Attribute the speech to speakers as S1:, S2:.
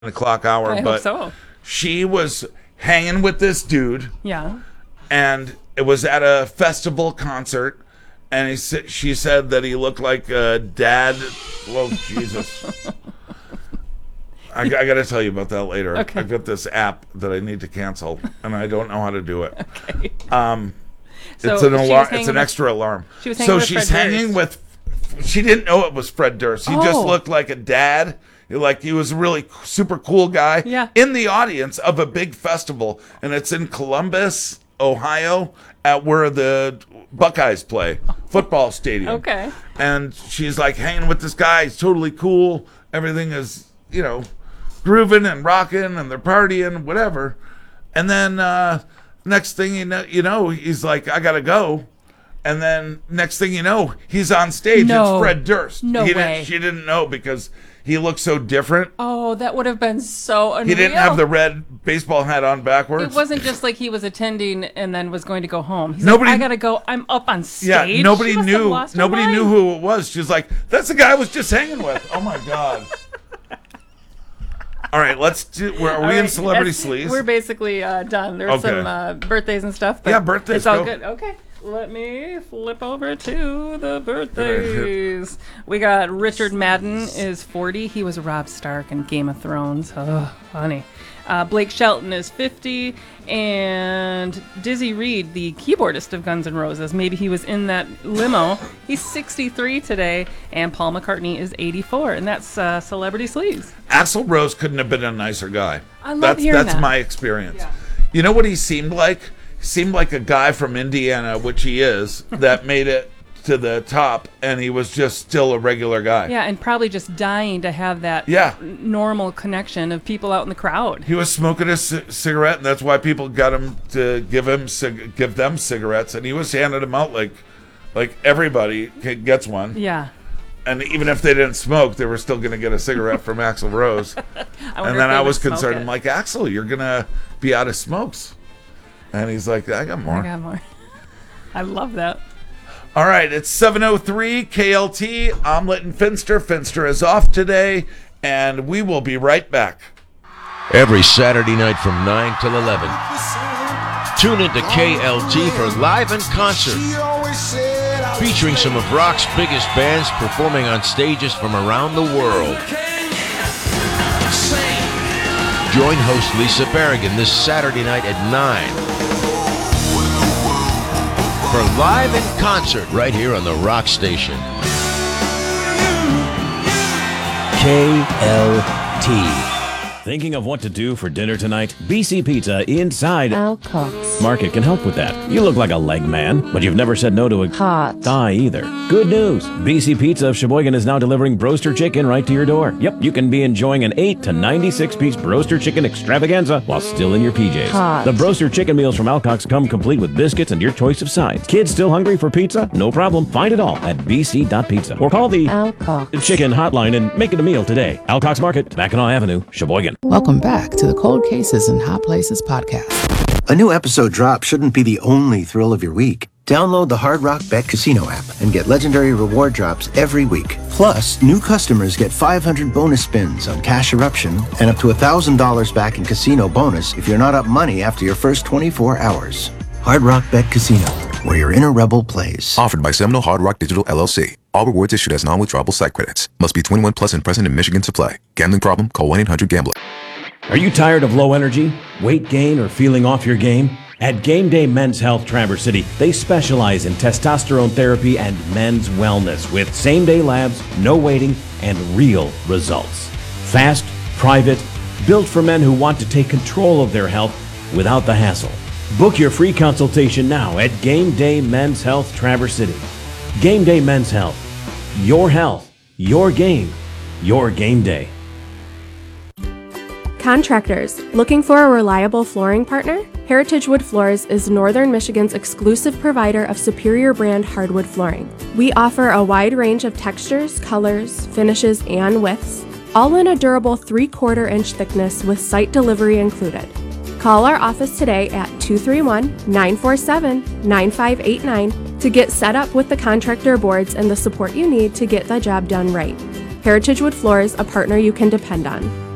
S1: o'clock hour,
S2: I
S1: but
S2: hope so.
S1: she was hanging with this dude,
S2: Yeah.
S1: and it was at a festival concert, and she said that he looked like a dad. Well, Jesus. I got to tell you about that later.
S2: Okay.
S1: I've got this app that I need to cancel, and I don't know how to do it.
S2: Okay. So
S1: It's an
S2: she was
S1: alarm.
S2: hanging
S1: It's an
S2: with-
S1: extra alarm.
S2: She was hanging
S1: So
S2: with
S1: she's
S2: Fred
S1: hanging
S2: Durst.
S1: with. She didn't know it was Fred Durst. He just
S2: Oh.
S1: looked like a dad. Like he was a really super cool guy.
S2: Yeah.
S1: In the audience of a big festival, and it's in Columbus, Ohio, at where the Buckeyes play, football stadium.
S2: Okay.
S1: And she's like hanging with this guy. He's totally cool. Everything is, grooving and rocking, and they're partying, whatever. And then next thing you know, he's like, I gotta go. And then next thing you know, he's on stage.
S2: No.
S1: It's Fred Durst.
S2: No way.
S1: She didn't know because he looked so different.
S2: Oh, that would have been so unreal.
S1: He didn't have the red baseball hat on backwards.
S2: It wasn't just like he was attending and then was going to go home. He's
S1: Nobody-
S2: like, I gotta go. I'm up on stage.
S1: Yeah, nobody
S2: She must have
S1: knew.
S2: lost her
S1: Nobody
S2: mind.
S1: knew who it was. She's like, "That's the guy I was just hanging with." Oh my god! All right, let's do. Are we in celebrity sleaze?
S2: We're basically done. There's
S1: Okay.
S2: some birthdays and stuff. But
S1: Yeah, birthdays,
S2: It's all
S1: go.
S2: good. Okay. Let me flip over to the birthdays. We got Richard Madden is 40. He was Robb Stark in Game of Thrones. Oh, funny. Blake Shelton is 50. And Dizzy Reed, the keyboardist of Guns N' Roses, maybe he was in that limo. He's 63 today. And Paul McCartney is 84. And that's Celebrity Sleaze.
S1: Axl Rose couldn't have been a nicer guy.
S2: I love hearing
S1: That's
S2: that.
S1: my experience.
S2: Yeah.
S1: You know what he seemed like? He seemed like a guy from Indiana, which he is, that made it to the top, and he was just still a regular guy.
S2: Yeah, and probably just dying to have that
S1: Yeah.
S2: normal connection of people out in the crowd.
S1: He was smoking a cigarette, and that's why people got him to give them cigarettes, and he was handing them out like everybody gets one.
S2: Yeah.
S1: And even if they didn't smoke, they were still going to get a cigarette from Axl Rose. And then I was concerned. I'm like, Axl, you're going to be out of smokes. And he's like, I got more.
S2: I got more. I love that.
S1: All right, it's 7:03 KLT. Omelet and Finster. Finster is off today, and we will be right back.
S3: Every Saturday night from 9 till 11. Tune into KLT for Live in Concert, featuring some of rock's biggest bands performing on stages from around the world. Join host Lisa Berrigan this Saturday night at 9 for Live in Concert right here on the Rock Station.
S4: KLT. Thinking of what to do for dinner tonight? BC Pizza inside
S5: Alcox.
S4: Market can help with that. You look like a leg man, but you've never said no to a
S5: Hot.
S4: thigh either. Good news! BC Pizza of Sheboygan is now delivering Broaster Chicken right to your door. Yep, you can be enjoying an 8 to 96-piece Broaster Chicken extravaganza while still in your PJs.
S5: Hot.
S4: The Broaster Chicken meals from Alcox come complete with biscuits and your choice of sides. Kids still hungry for pizza? No problem. Find it all at bc.pizza or call the
S5: Alcox.
S4: Chicken Hotline and make it a meal today. Alcox Market, Mackinac Avenue, Sheboygan.
S6: Welcome back to the Cold Cases and Hot Places podcast.
S7: A new episode drop shouldn't be the only thrill of your week. Download the Hard Rock Bet Casino app and get legendary reward drops every week. Plus, new customers get 500 bonus spins on Cash Eruption and up to $1,000 back in casino bonus if you're not up money after your first 24 hours. Hard Rock Bet Casino, where your inner rebel plays.
S8: Offered by Seminole Hard Rock Digital LLC. All rewards issued as non-withdrawable site credits. Must be 21 plus and present in Michigan to play. Gambling problem? Call 1-800-GAMBLER.
S4: Are you tired of low energy, weight gain, or feeling off your game? At Game Day Men's Health Traverse City, they specialize in testosterone therapy and men's wellness with same-day labs, no waiting, and real results. Fast, private, built for men who want to take control of their health without the hassle. Book your free consultation now at Game Day Men's Health Traverse City. Game Day Men's Health. Your health, your game, your game day.
S9: Contractors, looking for a reliable flooring partner? Heritage Wood Floors is Northern Michigan's exclusive provider of superior brand hardwood flooring. We offer a wide range of textures, colors, finishes, and widths, all in a durable 3/4 inch thickness with site delivery included. Call our office today at 231-947-9589 to get set up with the contractor boards and the support you need to get the job done right. Heritage Wood Floors, a partner you can depend on.